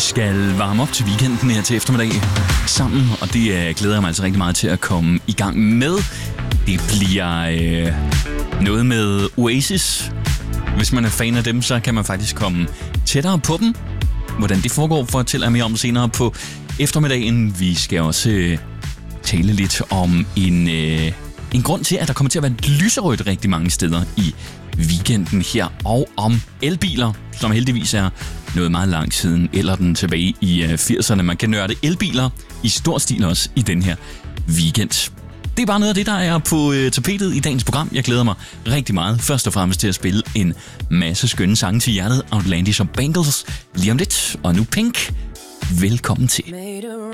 skal varme op til weekenden her til eftermiddag sammen, og det glæder jeg mig altså rigtig meget til at komme i gang med. Det bliver noget med Oasis. Hvis man er fan af dem, så kan man faktisk komme tættere på dem. Hvordan det foregår, fortæller jeg mere om senere på eftermiddagen. Vi skal også tale lidt om en grund til, at der kommer til at være lyserødt rigtig mange steder i weekenden her, og om elbiler, som heldigvis er noget meget langt siden, eller den tilbage i 80'erne. Man kan nørde elbiler i stor stil også i den her weekend. Det er bare noget af det, der er på tapetet i dagens program. Jeg glæder mig rigtig meget, først og fremmest til at spille en masse skønne sange til hjertet. Outlandish og Bangles lige om lidt, og nu Pink. Velkommen til.